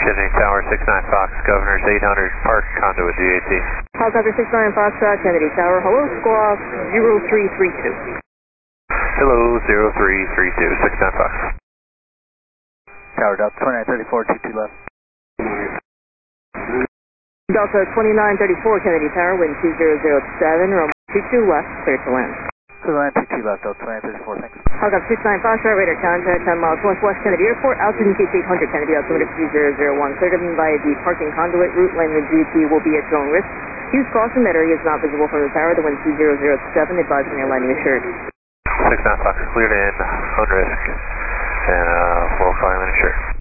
Kennedy Tower 69 Fox, Governor's 800, Park Conduit GAT. Helicopter 69 Foxtrot, Kennedy Tower, hello, squawk 0332. Hello, 0332, 69 Fox. Tower Delta 2934, 22 left. Delta 2934, Kennedy Tower, wind 2007, Rome 22 left, clear to land. Clear to land, 22 left, Delta 2934, thanks. Helicopter 69 Foxtrot, radar contact 10 miles northwest Kennedy Airport, altitude increase 800, Kennedy, altimeter 3001. Cleared in via the parking conduit route, landing with GT will be at your own risk. Use caution, that area is not visible from the tower, the wind 2007, advising your landing assured. 69 Fox, cleared in, on risk, and we'll climb in assured.